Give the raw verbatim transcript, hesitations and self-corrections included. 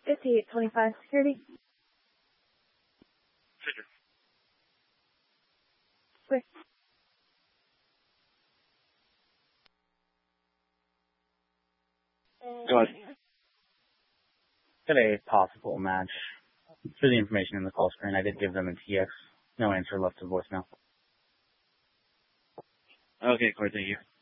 fifty-eight twenty-five security. Trigger. Quick. Go ahead. Got a possible match. Through the information in the call screen, I did give them a T X. No answer, left to voicemail. Okay, Corey, thank you.